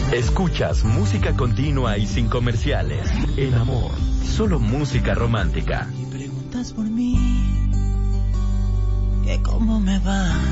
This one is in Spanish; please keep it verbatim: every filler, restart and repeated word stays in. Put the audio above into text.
Escuchas música continua y sin comerciales. En Amor, solo música romántica. Y preguntas por mí, que cómo me va.